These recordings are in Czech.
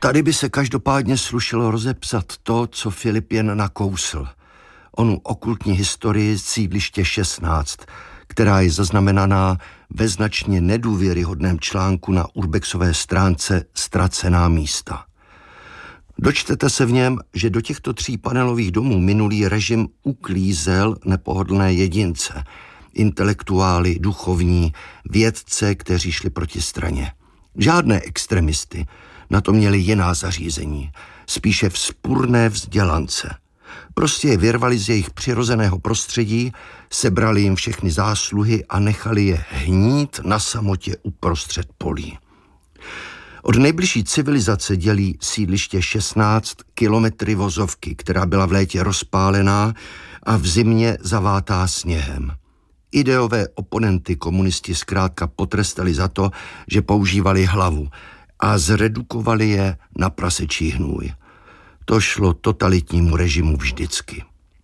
Tady by se každopádně slušelo rozepsat to, co Filip jen nakousl. Onu okultní historii sídliště 16, která je zaznamenaná ve značně nedůvěryhodném článku na urbexové stránce Ztracená místa. Dočtete se v něm, že do těchto 3 panelových domů minulý režim uklízel nepohodlné jedince, intelektuály, duchovní, vědce, kteří šli proti straně. Žádné extremisty, na to měli jiná zařízení, spíše vzpurné vzdělance. Prostě je vyrvali z jejich přirozeného prostředí, sebrali jim všechny zásluhy a nechali je hnít na samotě uprostřed polí. Od nejbližší civilizace dělí sídliště 16 kilometry vozovky, která byla v létě rozpálená a v zimě zavátá sněhem. Ideové oponenty komunisti zkrátka potrestali za to, že používali hlavu a zredukovali je na prasečí hnůj. To šlo totalitnímu režimu vždycky.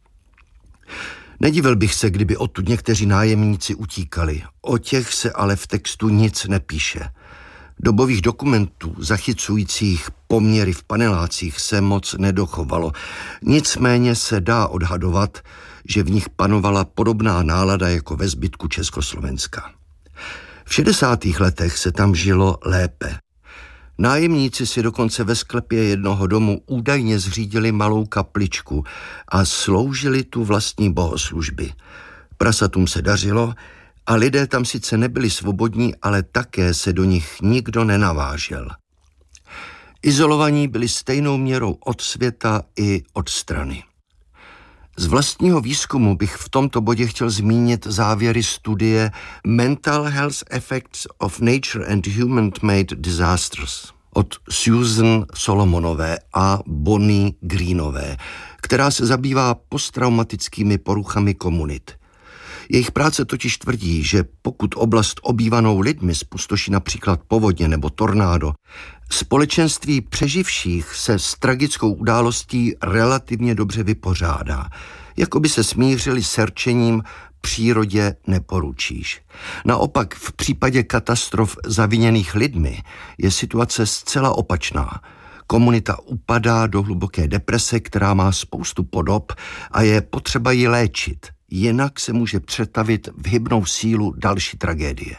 Nedivil bych se, kdyby odtud někteří nájemníci utíkali. O těch se ale v textu nic nepíše. Dobových dokumentů zachycujících poměry v panelácích se moc nedochovalo. Nicméně se dá odhadovat, že v nich panovala podobná nálada jako ve zbytku Československa. V 60. letech se tam žilo lépe. Nájemníci si dokonce ve sklepě jednoho domu údajně zřídili malou kapličku a sloužili tu vlastní bohoslužby. Prasatům se dařilo a lidé tam sice nebyli svobodní, ale také se do nich nikdo nenavážel. Izolovaní byli stejnou měrou od světa i od strany. Z vlastního výzkumu bych v tomto bodě chtěl zmínit závěry studie Mental Health Effects of Nature and Human-Made Disasters od Susan Solomonové a Bonnie Greenové, která se zabývá posttraumatickými poruchami komunit. Jejich práce totiž tvrdí, že pokud oblast obývanou lidmi spustoší například povodně nebo tornádo, společenství přeživších se s tragickou událostí relativně dobře vypořádá, jako by se smířili s rčením přírodě neporučíš. Naopak v případě katastrof zaviněných lidmi je situace zcela opačná. Komunita upadá do hluboké deprese, která má spoustu podob a je potřeba ji léčit. Jinak se může přetavit v hybnou sílu další tragédie.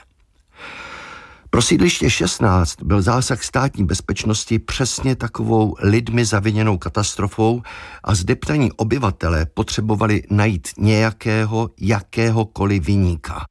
Pro sídliště 16 byl zásah státní bezpečnosti přesně takovou lidmi zaviněnou katastrofou a zdeptaní obyvatelé potřebovali najít nějakého, jakéhokoliv viníka.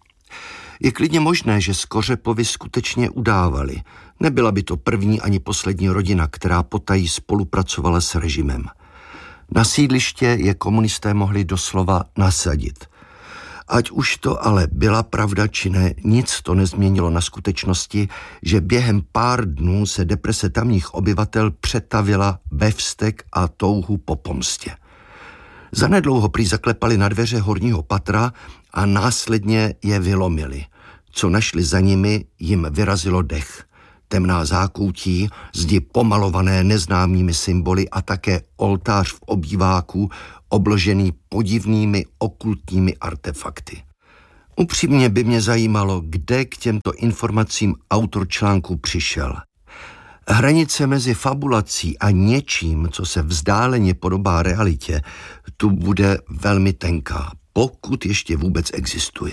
Je klidně možné, že Skořepovi skutečně udávali. Nebyla by to první ani poslední rodina, která potají spolupracovala s režimem. Na sídliště je komunisté mohli doslova nasadit. Ať už to ale byla pravda či ne, nic to nezměnilo na skutečnosti, že během pár dnů se deprese tamních obyvatel přetavila ve vztek a touhu po pomstě. Zanedlouho prý zaklepali na dveře horního patra a následně je vylomili. Co našli za nimi, jim vyrazilo dech. Temná zákoutí, zdi pomalované neznámými symboly a také oltář v obýváku obložený podivnými okultními artefakty. Upřímně by mě zajímalo, kde k těmto informacím autor článku přišel. Hranice mezi fabulací a něčím, co se vzdáleně podobá realitě, tu bude velmi tenká, pokud ještě vůbec existuje.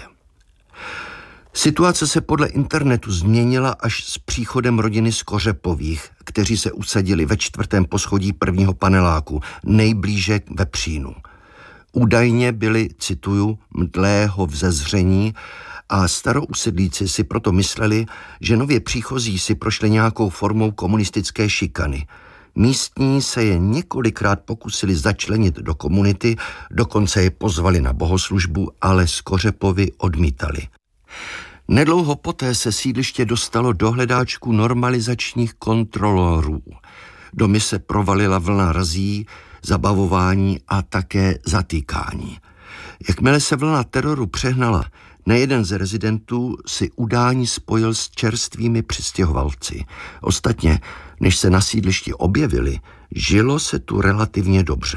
Situace se podle internetu změnila až s příchodem rodiny Skořepových, kteří se usadili ve 4. poschodí prvního paneláku, nejblíže k vepřínu. Údajně byli, cituju, mdlého vzezření a starousedlíci si proto mysleli, že nově příchozí si prošli nějakou formou komunistické šikany. Místní se je několikrát pokusili začlenit do komunity, dokonce je pozvali na bohoslužbu, ale Skořepovi odmítali. Nedlouho poté se sídliště dostalo do hledáčku normalizačních kontrolorů. Domy se provalila vlna razí, zabavování a také zatýkání. Jakmile se vlna teroru přehnala, nejeden z rezidentů si udání spojil s čerstvými přistěhovalci. Ostatně, než se na sídlišti objevili, žilo se tu relativně dobře.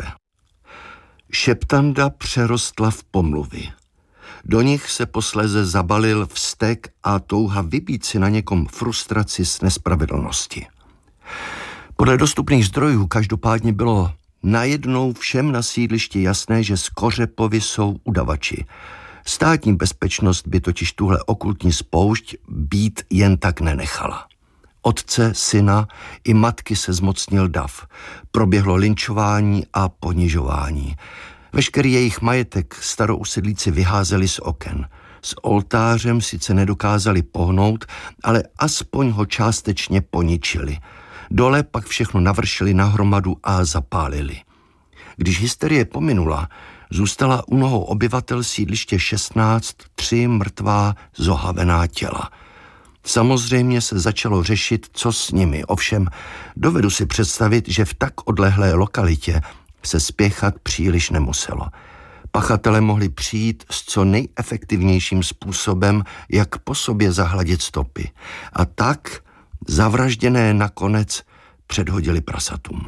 Šeptanda přerostla v pomluvy. Do nich se posléze zabalil vztek a touha vybít si na někom frustraci z nespravedlnosti. Podle dostupných zdrojů každopádně bylo najednou všem na sídlišti jasné, že Skořepovi jsou udavači. Státní bezpečnost by totiž tuhle okultní spoušť být jen tak nenechala. Otce, syna i matky se zmocnil dav. Proběhlo lynčování a ponižování. Veškerý jejich majetek starousedlíci vyházeli z oken. S oltářem sice nedokázali pohnout, ale aspoň ho částečně poničili. Dole pak všechno navršili na hromadu a zapálili. Když hysterie pominula, zůstala u nohou obyvatel sídliště 16 3 mrtvá zohavená těla. Samozřejmě se začalo řešit, co s nimi. Ovšem, dovedu si představit, že v tak odlehlé lokalitě se spěchat příliš nemuselo. Pachatelé mohli přijít s co nejefektivnějším způsobem, jak po sobě zahladit stopy. A tak zavražděné nakonec předhodili prasatům.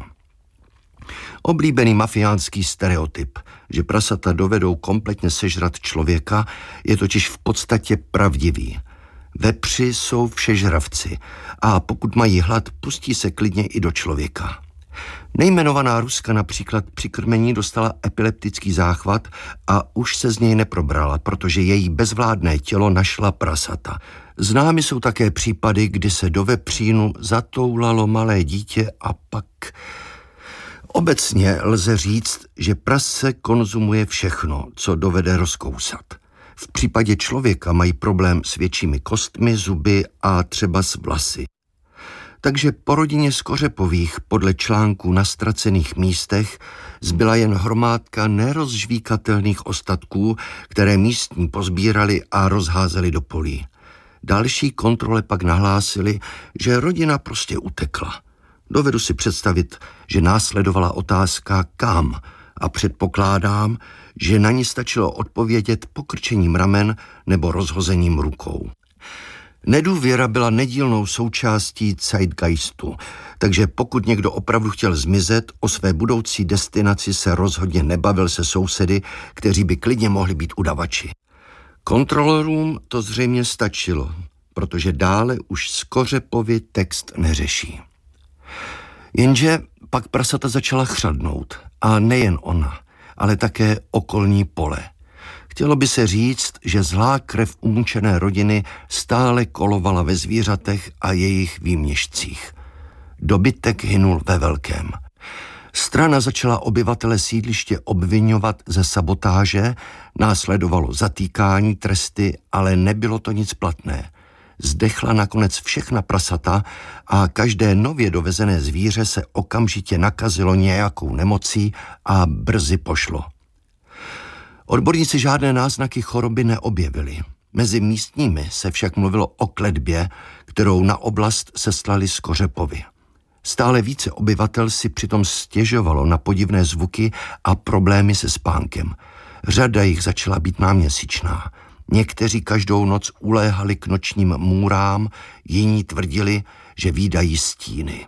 Oblíbený mafiánský stereotyp, že prasata dovedou kompletně sežrat člověka, je totiž v podstatě pravdivý. Vepři jsou všežravci a pokud mají hlad, pustí se klidně i do člověka. Nejmenovaná Ruska například při krmení dostala epileptický záchvat a už se z něj neprobrala, protože její bezvládné tělo našla prasata. Známy jsou také případy, kdy se do vepřínu zatoulalo malé dítě a pak... Obecně lze říct, že prase konzumuje všechno, co dovede rozkousat. V případě člověka mají problém s většími kostmi, zuby a třeba s vlasy. Takže po rodině Skořepových podle článků na ztracených místech zbyla jen hromádka nerozžvíkatelných ostatků, které místní pozbírali a rozházeli do polí. Další kontrole pak nahlásili, že rodina prostě utekla. Dovedu si představit, že následovala otázka kam a předpokládám, že na ní stačilo odpovědět pokrčením ramen nebo rozhozením rukou. Nedůvěra byla nedílnou součástí zeitgeistu, takže pokud někdo opravdu chtěl zmizet, o své budoucí destinaci se rozhodně nebavil se sousedy, kteří by klidně mohli být udavači. Kontrolorům to zřejmě stačilo, protože dále už Skořepovi text neřeší. Jenže pak prasata začala chřadnout. A nejen ona, ale také okolní pole. Chtělo by se říct, že zlá krev umučené rodiny stále kolovala ve zvířatech a jejich výměšcích. Dobytek hynul ve velkém. Strana začala obyvatele sídliště obviňovat ze sabotáže, následovalo zatýkání, tresty, ale nebylo to nic platné. Zdechla nakonec všechna prasata a každé nově dovezené zvíře se okamžitě nakazilo nějakou nemocí a brzy pošlo. Odborníci žádné náznaky choroby neobjevili. Mezi místními se však mluvilo o kletbě, kterou na oblast seslali Skořepovi. Stále více obyvatel si přitom stěžovalo na podivné zvuky a problémy se spánkem. Řada jich začala být náměsíčná. Někteří každou noc uléhali k nočním můrám, jiní tvrdili, že vídají stíny.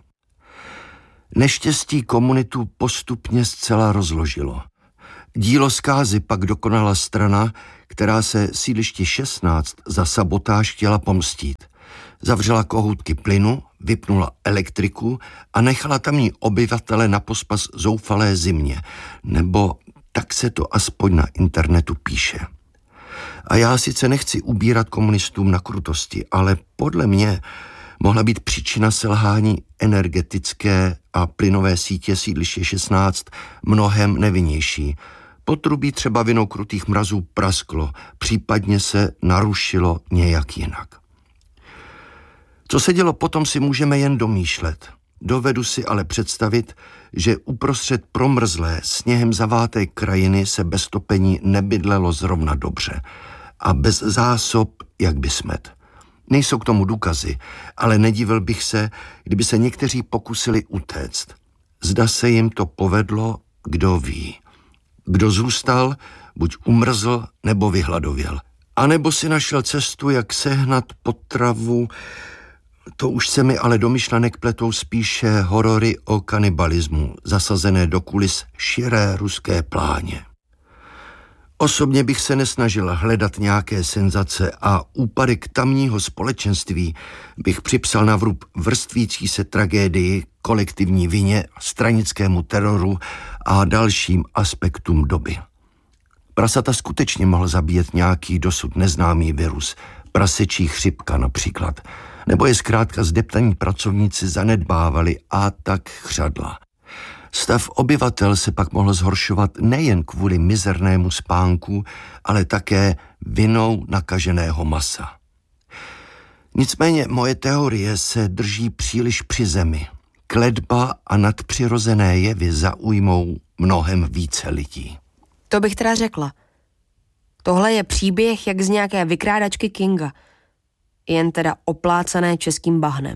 Neštěstí komunitu postupně zcela rozložilo. Dílo zkázy pak dokonala strana, která se sídlišti 16 za sabotáž chtěla pomstít. Zavřela kohoutky plynu, vypnula elektriku a nechala tamní obyvatele na pospas zoufalé zimě. Nebo tak se to aspoň na internetu píše. A já sice nechci ubírat komunistům na krutosti, ale podle mě mohla být příčina selhání energetické a plynové sítě sídliště 16 mnohem nevinnější. Potrubí třeba vinou krutých mrazů prasklo, případně se narušilo nějak jinak. Co se dělo potom, si můžeme jen domýšlet. Dovedu si ale představit, že uprostřed promrzlé, sněhem zaváté krajiny se bez topení nebydlelo zrovna dobře a bez zásob jak by smet. Nejsou k tomu důkazy, ale nedivil bych se, kdyby se někteří pokusili utéct. Zda se jim to povedlo, kdo ví. Kdo zůstal, buď umrzl nebo vyhladověl. A nebo si našel cestu, jak sehnat potravu. To už se mi ale do myšlenek pletou spíše horory o kanibalismu, zasazené do kulis širé ruské pláně. Osobně bych se nesnažil hledat nějaké senzace a úpadek tamního společenství bych připsal na vrub vrstvící se tragédii, kolektivní vině, stranickému teroru a dalším aspektům doby. Prasata skutečně mohl zabíjet nějaký dosud neznámý virus, prasečí chřipka například, nebo je zkrátka zdeptaní pracovníci zanedbávali a tak chřadla. Stav obyvatel se pak mohl zhoršovat nejen kvůli mizernému spánku, ale také vinou nakaženého masa. Nicméně moje teorie se drží příliš při zemi. Kletba a nadpřirozené jevy zaujmou mnohem více lidí. To bych teda řekla. Tohle je příběh jak z nějaké vykrádačky Kinga, jen teda oplácané českým bahnem.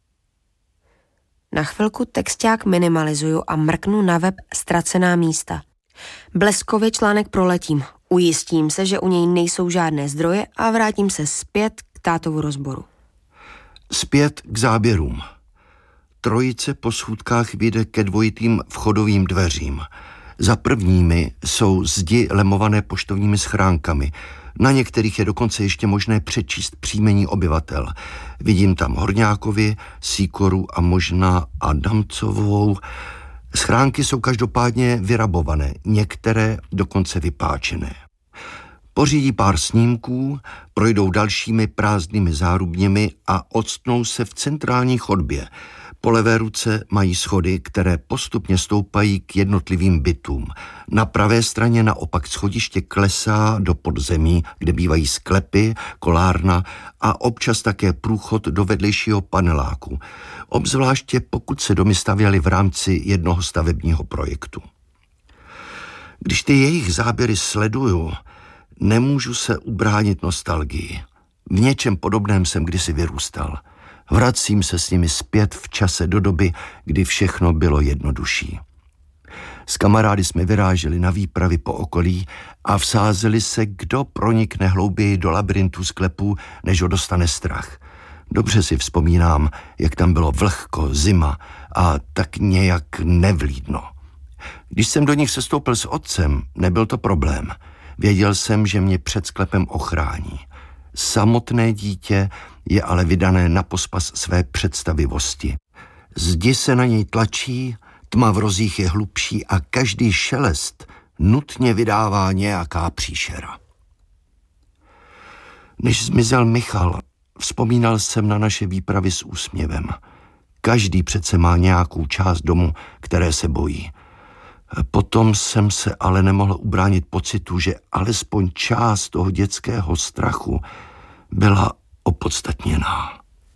Na chvilku texták minimalizuju a mrknu na web Ztracená místa. Bleskově článek proletím, ujistím se, že u něj nejsou žádné zdroje a vrátím se zpět k tátovu rozboru. Zpět k záběrům. Trojice po schůdkách vyjde ke dvojitým vchodovým dveřím. Za prvními jsou zdi lemované poštovními schránkami. Na některých je dokonce ještě možné přečíst příjmení obyvatel. Vidím tam Horňákovi, Sýkoru a možná Adamcovou. Schránky jsou každopádně vyrabované, některé dokonce vypáčené. Pořídí pár snímků, projdou dalšími prázdnými zárubněmi a octnou se v centrální chodbě. Po levé ruce mají schody, které postupně stoupají k jednotlivým bytům. Na pravé straně naopak schodiště klesá do podzemí, kde bývají sklepy, kolárna a občas také průchod do vedlejšího paneláku. Obzvláště pokud se domy stavěly v rámci jednoho stavebního projektu. Když ty jejich záběry sleduju, nemůžu se ubránit nostalgii. V něčem podobném jsem kdysi vyrůstal. Vracím se s nimi zpět v čase do doby, kdy všechno bylo jednodušší. S kamarády jsme vyráželi na výpravy po okolí a vsázeli se, kdo pronikne hlouběji do labyrintu sklepů, než ho dostane strach. Dobře si vzpomínám, jak tam bylo vlhko, zima a tak nějak nevlídno. Když jsem do nich sestoupil s otcem, nebyl to problém. Věděl jsem, že mě před sklepem ochrání. Samotné dítě je ale vydané na pospas své představivosti. Zdi se na něj tlačí, tma v rozích je hlubší a každý šelest nutně vydává nějaká příšera. Než zmizel Michal, vzpomínal jsem na naše výpravy s úsměvem. Každý přece má nějakou část domu, které se bojí. Potom jsem se ale nemohl ubránit pocitu, že alespoň část toho dětského strachu byla opodstatněná.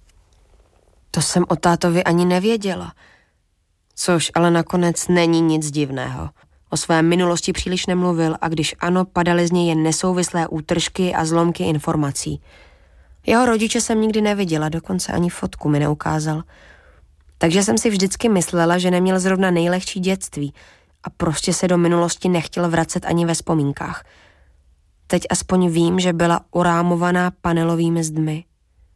To jsem o tátovi ani nevěděla. Což ale nakonec není nic divného. O své minulosti příliš nemluvil a když ano, padaly z něj jen nesouvislé útržky a zlomky informací. Jeho rodiče jsem nikdy neviděla, dokonce ani fotku mi neukázal. Takže jsem si vždycky myslela, že neměl zrovna nejlehčí dětství a prostě se do minulosti nechtěl vracet ani ve vzpomínkách. Teď aspoň vím, že byla urámovaná panelovými zdmi.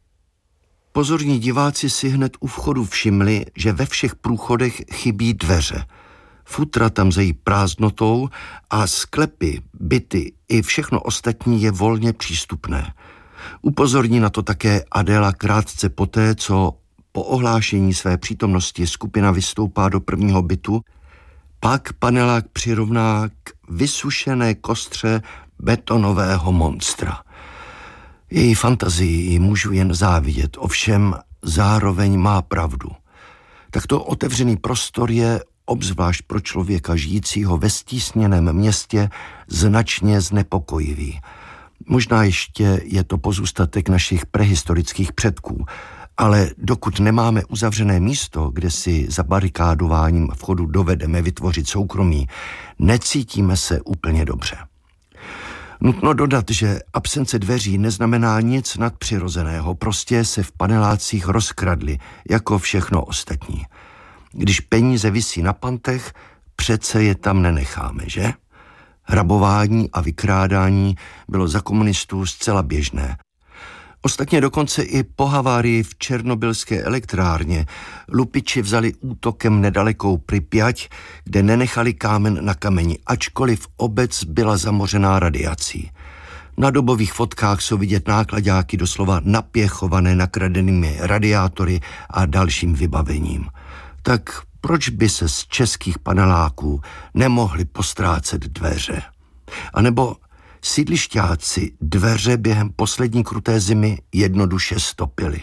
Pozorní diváci si hned u vchodu všimli, že ve všech průchodech chybí dveře. Futra tam zejí prázdnotou a sklepy, byty i všechno ostatní je volně přístupné. Upozorní na to také Adéla krátce poté, co po ohlášení své přítomnosti skupina vystoupá do prvního bytu, pak panelák přirovná k vysušené kostře betonového monstra. Její fantazii můžu jen závidět, ovšem zároveň má pravdu. Takto otevřený prostor je, obzvlášť pro člověka žijícího ve stísněném městě, značně znepokojivý. Možná ještě je to pozůstatek našich prehistorických předků, ale dokud nemáme uzavřené místo, kde si za barikádováním vchodu dovedeme vytvořit soukromí, necítíme se úplně dobře. Nutno dodat, že absence dveří neznamená nic nadpřirozeného, prostě se v panelácích rozkradly, jako všechno ostatní. Když peníze visí na pantech, přece je tam nenecháme, že? Hrabování a vykrádání bylo za komunistů zcela běžné. Ostatně dokonce i po havárii v černobylské elektrárně lupiči vzali útokem nedalekou Pripyať, kde nenechali kámen na kameni, ačkoliv obec byla zamořená radiací. Na dobových fotkách jsou vidět náklaďáky doslova napěchované nakradenými radiátory a dalším vybavením. Tak proč by se z českých paneláků nemohly postrácet dveře? A nebo sídlišťáci dveře během poslední kruté zimy jednoduše stopili.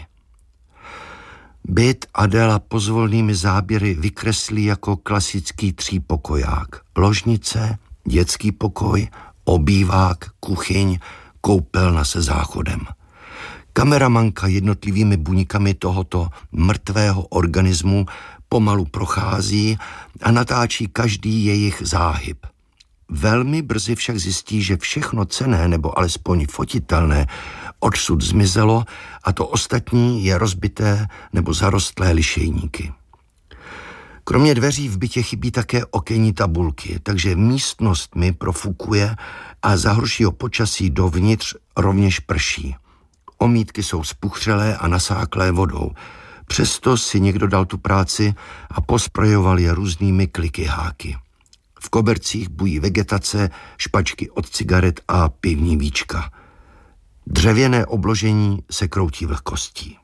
Byt Adéla pozvolnými záběry vykreslí jako klasický třípokoják. Ložnice, dětský pokoj, obývák, kuchyň, koupelna se záchodem. Kameramanka jednotlivými buňkami tohoto mrtvého organismu pomalu prochází a natáčí každý jejich záhyb. Velmi brzy však zjistí, že všechno cenné nebo alespoň fotitelné odsud zmizelo a to ostatní je rozbité nebo zarostlé lišejníky. Kromě dveří v bytě chybí také okenní tabulky, takže místnost mi profukuje a za horšího počasí dovnitř rovněž prší. Omítky jsou spuchřelé a nasáklé vodou. Přesto si někdo dal tu práci a posprejoval je různými klikyháky. V kobercích bují vegetace, špačky od cigaret a pivní víčka. Dřevěné obložení se kroutí vlhkostí.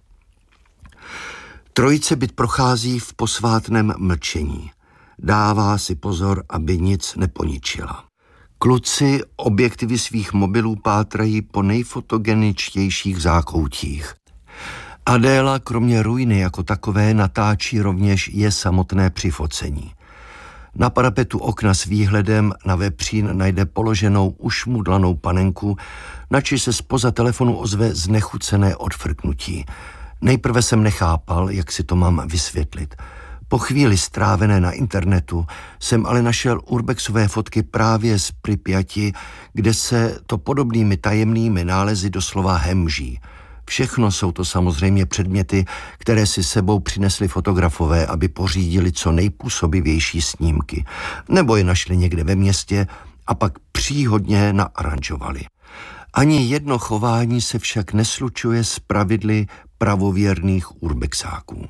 Trojice byt prochází v posvátném mlčení. Dává si pozor, aby nic neponičila. Kluci objektivy svých mobilů pátrají po nejfotogeničtějších zákoutích. Adéla kromě ruiny jako takové natáčí rovněž je samotné při focení. Na parapetu okna s výhledem na vepřín najde položenou ušmudlanou panenku, načež se zpoza telefonu ozve znechucené odfrknutí. Nejprve jsem nechápal, jak si to mám vysvětlit. Po chvíli strávené na internetu jsem ale našel urbexové fotky právě z Pripyati, kde se to podobnými tajemnými nálezy doslova hemží. Všechno jsou to samozřejmě předměty, které si sebou přinesli fotografové, aby pořídili co nejpůsobivější snímky, nebo je našli někde ve městě a pak příhodně naaranžovali. Ani jedno chování se však neslučuje s pravidly pravověrných urbexáků.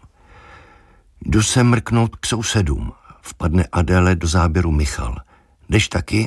Jdu se mrknout k sousedům. Vpadne Adéle do záběru Michal. Jdeš taky?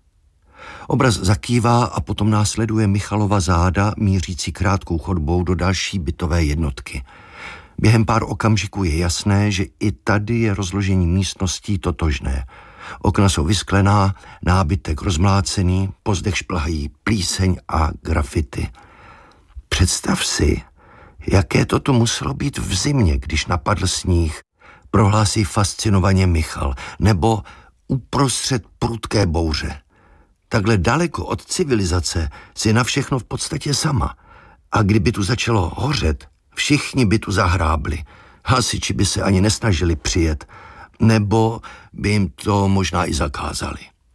Obraz zakývá a potom následuje Michalova záda mířící krátkou chodbou do další bytové jednotky. Během pár okamžiků je jasné, že i tady je rozložení místností totožné. Okna jsou vysklená, nábytek rozmlácený, po zdech šplhají plíseň a grafity. Představ si, jaké toto muselo být v zimě, když napadl sníh, prohlásí fascinovaně Michal, nebo uprostřed prudké bouře. Takhle daleko od civilizace si na všechno v podstatě sama. A kdyby tu začalo hořet, všichni by tu zahrábli. Hasiči by se ani nesnažili přijet, nebo by jim to možná i zakázali.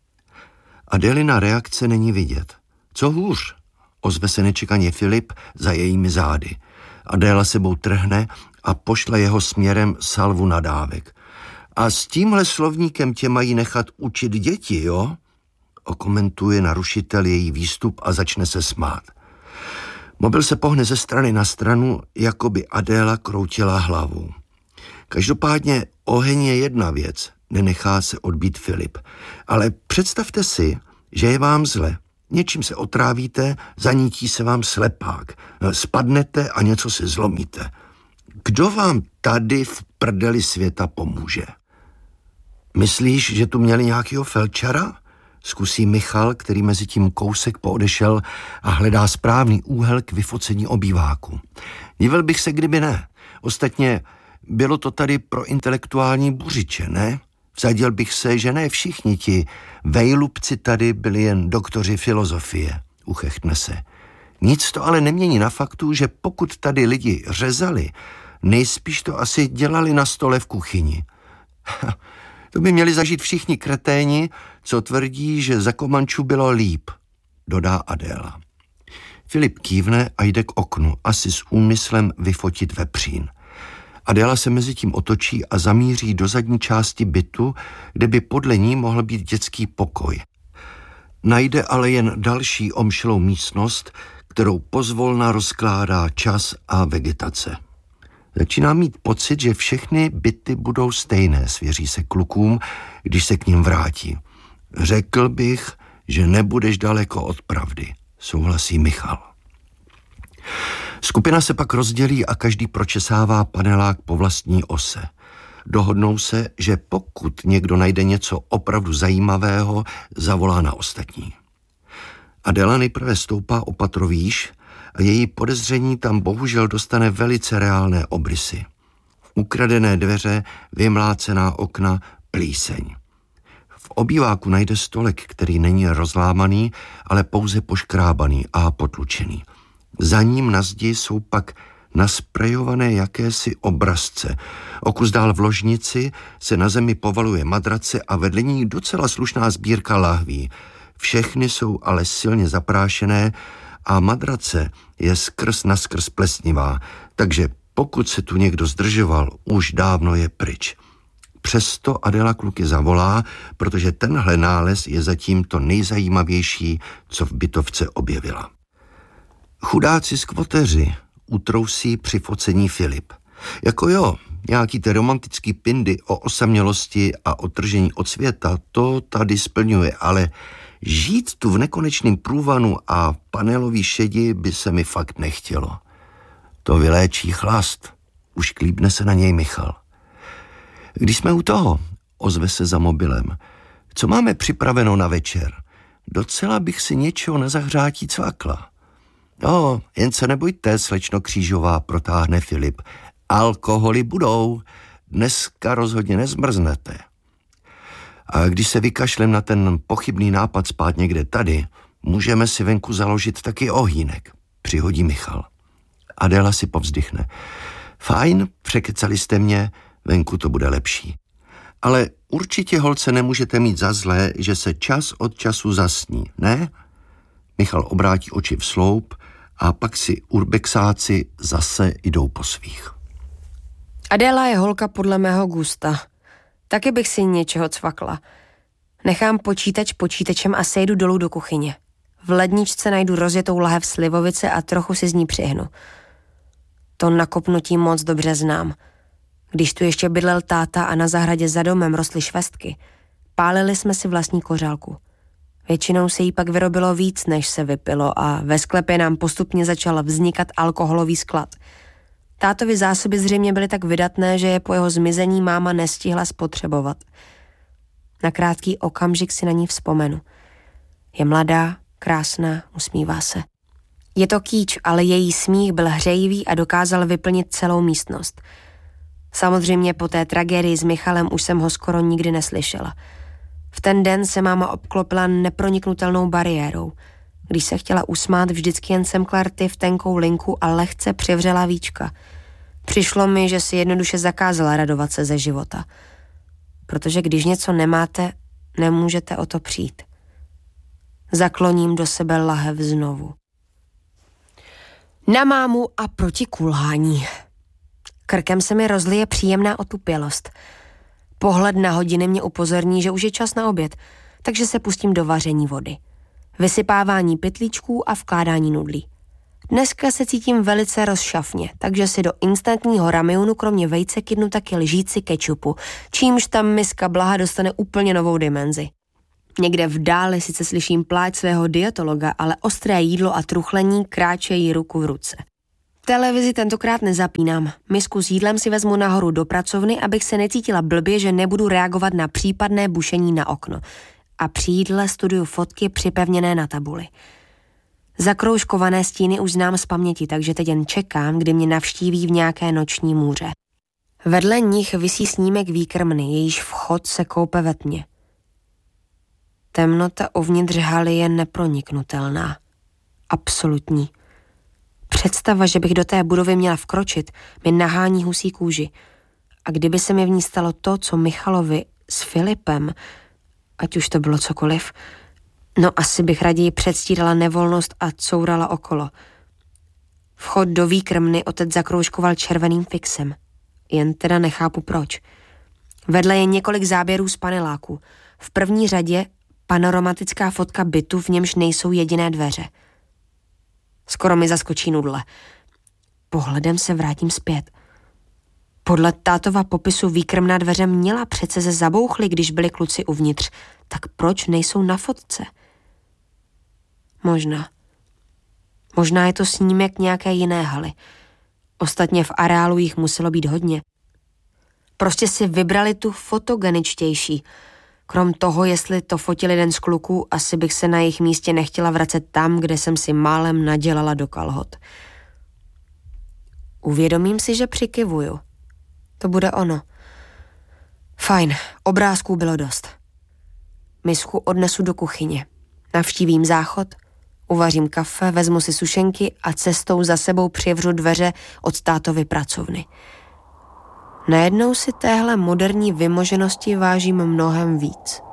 Adélina reakce není vidět. Co hůř? Ozve se nečekaně Filip za jejími zády. Adéla sebou trhne a pošle jeho směrem salvu nadávek. A s tímhle slovníkem tě mají nechat učit děti, jo? Okomentuje narušitel její výstup a začne se smát. Mobil se pohne ze strany na stranu, jako by Adéla kroutila hlavou. Každopádně oheň je jedna věc, nenechá se odbít Filip. Ale představte si, že je vám zle. Něčím se otrávíte, zanítí se vám slepák. Spadnete a něco si zlomíte. Kdo vám tady v prdeli světa pomůže? Myslíš, že tu měli nějakýho felčara? Zkusí Michal, který mezi tím kousek poodešel a hledá správný úhel k vyfocení obýváku. Divil bych se, kdyby ne. Ostatně bylo to tady pro intelektuální buřiče, ne? Vsadil bych se, že ne všichni ti vejlubci tady byli jen doktoři filozofie, uchechtne se. Nic to ale nemění na faktu, že pokud tady lidi řezali, nejspíš to asi dělali na stole v kuchyni. To by měli zažít všichni kreténi, co tvrdí, že za Komančů bylo líp, dodá Adéla. Filip kývne a jde k oknu, asi s úmyslem vyfotit vepřín. Adéla se mezi tím otočí a zamíří do zadní části bytu, kde by podle ní mohl být dětský pokoj. Najde ale jen další omšlou místnost, kterou pozvolna rozkládá čas a vegetace. Začíná mít pocit, že všechny byty budou stejné, svěří se klukům, když se k ním vrátí. Řekl bych, že nebudeš daleko od pravdy, souhlasí Michal. Skupina se pak rozdělí a každý pročesává panelák po vlastní ose. Dohodnou se, že pokud někdo najde něco opravdu zajímavého, zavolá na ostatní. Adéla nejprve stoupá o patro výš a její podezření tam bohužel dostane velice reálné obrysy. Ukradené dveře, vymlácená okna, plíseň. V obýváku najde stolek, který není rozlámaný, ale pouze poškrábaný a potlučený. Za ním na zdi jsou pak nasprejované jakési obrazce. O kus dál v ložnici se na zemi povaluje madrace a vedle ní docela slušná sbírka lahví. Všechny jsou ale silně zaprášené a madrace je skrz naskrz plesnivá, takže pokud se tu někdo zdržoval, už dávno je pryč. Přesto Adéla kluky zavolá, protože tenhle nález je zatím to nejzajímavější, co v bytovce objevila. Chudáci skvoteři utrousí při focení Filip. Jako jo, nějaký ty romantický pindy o osamělosti a otržení od světa, to tady splňuje, ale žít tu v nekonečném průvanu a panelový šedi by se mi fakt nechtělo. To vyléčí chlast, už klíbne se na něj Michal. Když jsme u toho, ozve se za mobilem. Co máme připraveno na večer? Docela bych si něčeho na zahřátí cvakla. No, jen se nebojte, slečno Křížová, protáhne Filip. Alkoholy budou, dneska rozhodně nezmrznete. A když se vykašlem na ten pochybný nápad spát někde tady, můžeme si venku založit taky ohýnek, přihodí Michal. Adéla si povzdychne. Fajn, překecali jste mě, venku to bude lepší. Ale určitě, holce, nemůžete mít za zlé, že se čas od času zasní, ne? Michal obrátí oči v sloup a pak si urbexáci zase jdou po svých. Adéla je holka podle mého gusta. Taky bych si něčeho cvakla. Nechám počítač počítačem a sejdu dolů do kuchyně. V ledničce najdu rozjetou lahev slivovice a trochu si z ní přihnu. To nakopnutí moc dobře znám. Když tu ještě bydlel táta a na zahradě za domem rostly švestky, pálili jsme si vlastní kořálku. Většinou se jí pak vyrobilo víc, než se vypilo a ve sklepě nám postupně začal vznikat alkoholový sklad. Tátovy zásoby zřejmě byly tak vydatné, že je po jeho zmizení máma nestihla spotřebovat. Na krátký okamžik si na ní vzpomenu. Je mladá, krásná, usmívá se. Je to kýč, ale její smích byl hřejivý a dokázal vyplnit celou místnost. Samozřejmě po té tragédii s Michalem už jsem ho skoro nikdy neslyšela. V ten den se máma obklopila neproniknutelnou bariérou. Když se chtěla usmát, vždycky jen semkla rty v tenkou linku a lehce přivřela víčka. Přišlo mi, že si jednoduše zakázala radovat se ze života. Protože když něco nemáte, nemůžete o to přijít. Zakloním do sebe lahev znovu. Na mámu a proti kulhání. Krkem se mi rozlije příjemná otupělost. Pohled na hodiny mě upozorní, že už je čas na oběd, takže se pustím do vaření vody. Vysypávání pytlíčků a vkládání nudlí. Dneska se cítím velice rozšafně, takže si do instantního ramionu kromě vejce kydnu taky lžíci kečupu, čímž tam miska blaha dostane úplně novou dimenzi. Někde v dáli sice slyším pláč svého dietologa, ale ostré jídlo a truchlení kráčejí ruku v ruce. Televizi tentokrát nezapínám. Misku s jídlem si vezmu nahoru do pracovny, abych se necítila blbě, že nebudu reagovat na případné bušení na okno. A při jídle studuju fotky připevněné na tabuli. Zakroužkované stíny už znám z paměti, takže teď jen čekám, kdy mě navštíví v nějaké noční můře. Vedle nich visí snímek výkrmny, jejíž vchod se koupe ve tmě. Temnota uvnitř haly je neproniknutelná. Absolutní. Představa, že bych do té budovy měla vkročit, mi nahání husí kůži. A kdyby se mi v ní stalo to, co Michalovi s Filipem, ať už to bylo cokoliv, no asi bych raději předstírala nevolnost a courala okolo. Vchod do výkrmny otec zakroužkoval červeným fixem. Jen teda nechápu proč. Vedle je několik záběrů z paneláku. V první řadě Panoramatická fotka bytu, v němž nejsou jediné dveře. Skoro mi zaskočí nudle. Pohledem se vrátím zpět. Podle tátova popisu výkrmná dveře měla přece se zabouchly, když byli kluci uvnitř. Tak proč nejsou na fotce? Možná je to snímek nějaké jiné haly. Ostatně v areálu jich muselo být hodně. Prostě si vybrali tu fotogeničtější. Krom toho, jestli to fotil jeden z kluků, asi bych se na jejich místě nechtěla vracet tam, kde jsem si málem nadělala do kalhot. Uvědomím si, že přikyvuju. To bude ono. Fajn, obrázků bylo dost. Misku odnesu do kuchyně. Navštívím záchod, uvařím kafe, vezmu si sušenky a cestou za sebou přivřu dveře od tátovy pracovny. Najednou si téhle moderní vymoženosti vážím mnohem víc.